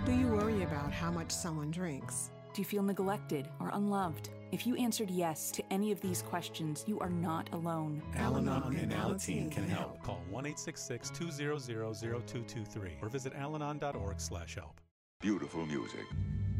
Do you worry about how much someone drinks? Do you feel neglected or unloved? If you answered yes to any of these questions, you are not alone. Al-Anon and Alateen can help. Call 1-866-200-0223 or visit alanon.org/help. Beautiful music.